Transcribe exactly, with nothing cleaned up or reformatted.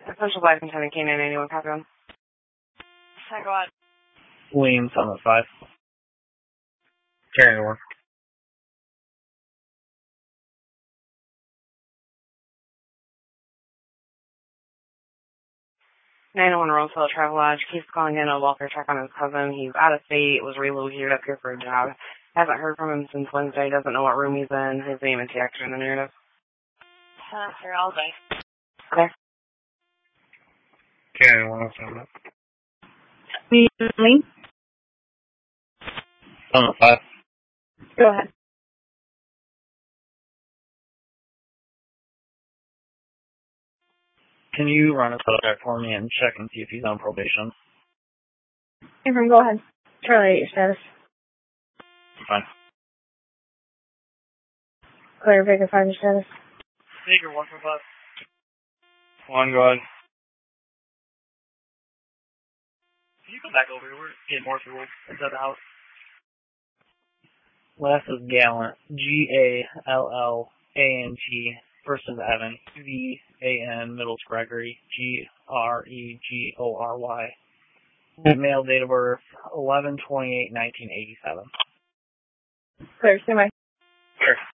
Essential Life Lieutenant Canine anyone copy on? Hi, go on. Williams on the five. Carrying one. nine one Roseville Travel Lodge keeps calling in a welfare check on his cousin. He's out of state, was relocated up here for a job. Hasn't heard from him since Wednesday, doesn't know what room he's in, his name and the extra in the narrative. Uh, here all day. Okay. Carrying one on the Me? On the five. Go ahead. Can you run a check for me and check and see if he's on probation? Abram, go ahead. Charlie, your status. Fine. Claire, Baker, five, your status. Baker, one for five. One, go ahead. Can you come back over here? We're getting more people inside the house. Last is Gallant. G A L L A N T. First is Evan. V A N. Middle's Gregory. G R E G O R Y. Male, date of birth eleven twenty-eight nineteen eighty-seven. Claire, stand by. Sure.